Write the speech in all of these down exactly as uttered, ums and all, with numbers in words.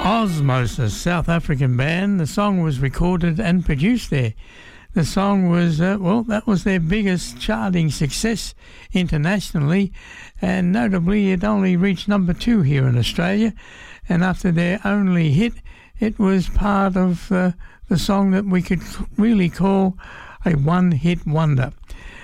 Osmos, a South African band. The song was recorded and produced there. The song was, uh, well, that was their biggest charting success internationally, and notably it only reached number two here in Australia, and after their only hit, it was part of uh, the song that we could really call a one-hit wonder.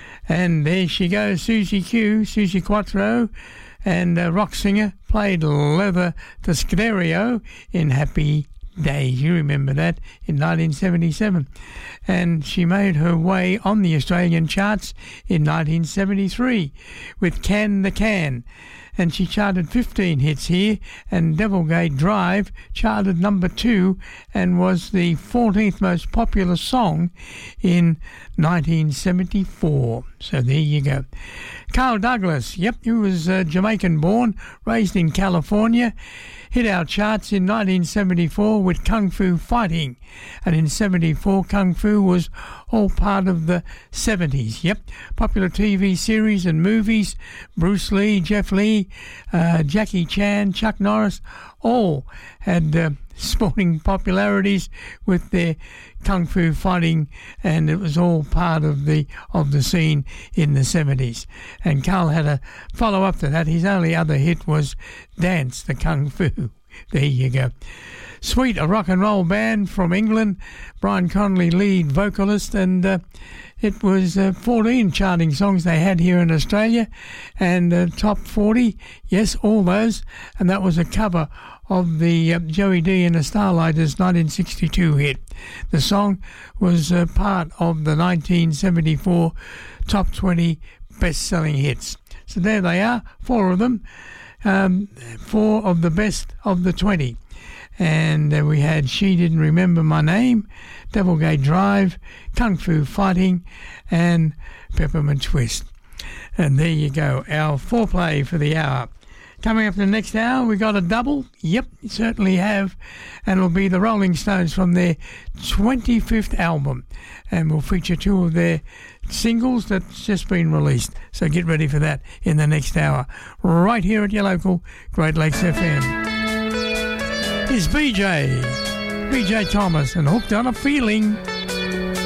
And there she goes, Susie Q, Susie Quattro, and a rock singer, played leather to stereo in Happy Days. You remember that, in nineteen seventy-seven. And she made her way on the Australian charts in nineteen seventy-three with Can the Can. And she charted fifteen hits here, and Devilgate Drive charted number two and was the fourteenth most popular song in nineteen seventy-four. So there you go. Carl Douglas, yep, he was uh, Jamaican-born, raised in California, hit our charts in nineteen seventy-four with Kung Fu Fighting, and in seventy-four Kung Fu was all part of the seventies. Yep, popular T V series and movies, Bruce Lee, Jet Li, uh, Jackie Chan, Chuck Norris, all had uh, sporting popularities with their Kung Fu Fighting, and it was all part of the of the scene in the seventies. And Carl had a follow-up to that. His only other hit was Dance the Kung Fu. There you go. Sweet, a rock and roll band from England. Brian Connolly, lead vocalist, and uh, it was uh, fourteen charting songs they had here in Australia, and uh, top forty, yes, all those, and that was a cover of the uh, Joey D and the Starlighters nineteen sixty-two hit. The song was uh, part of the nineteen seventy-four top twenty best-selling hits. So there they are, four of them, um, four of the best of the twenty. And uh, we had She Didn't Remember My Name, Devilgate Drive, Kung Fu Fighting, and Peppermint Twist. And there you go, our foreplay for the hour. Coming up the next hour, we got a double. Yep, certainly have. And it'll be the Rolling Stones from their twenty-fifth album. And we'll feature two of their singles that's just been released. So get ready for that in the next hour. Right here at your local Great Lakes F M. Here's B J. B J Thomas and Hooked on a Feeling.